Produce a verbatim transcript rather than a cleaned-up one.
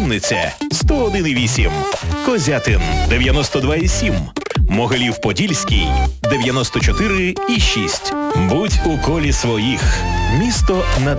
Вінниця сто один і вісім, Козятин дев'яносто два і сім, Могилів-Подільський дев'яносто чотири і шість. Будь у колі своїх. Місто на